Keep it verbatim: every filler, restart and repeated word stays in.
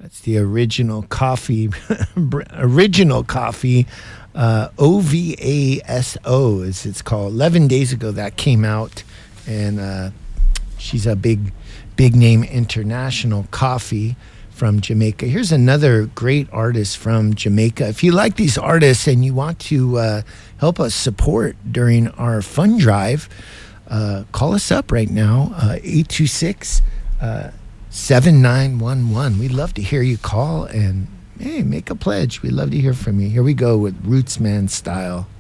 That's the original coffee, original coffee, uh, O V A S O as it's called. eleven days ago that came out, and uh, she's a big, big name international coffee from Jamaica. Here's another great artist from Jamaica. If you like these artists and you want to uh, help us support during our fund drive, uh, call us up right now, uh, eight two six, seven nine one one. We'd love to hear you call and, hey, make a pledge. We'd love to hear from you. Here we go with Rootsman Style.